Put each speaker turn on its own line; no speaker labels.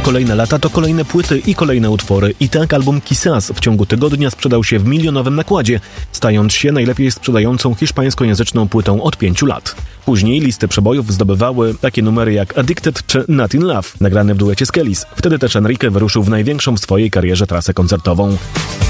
kolejne lata to kolejne płyty i kolejne utwory. I tak album Quizás w ciągu tygodnia sprzedał się w milionowym nakładzie, stając się najlepiej sprzedającą hiszpańskojęzyczną płytą od 5 lat. Później listy przebojów zdobywały takie numery jak Addicted czy Not in Love, nagrane w duecie z Kellys. Wtedy też Enrique wyruszył w największą w swojej karierze trasę koncertową.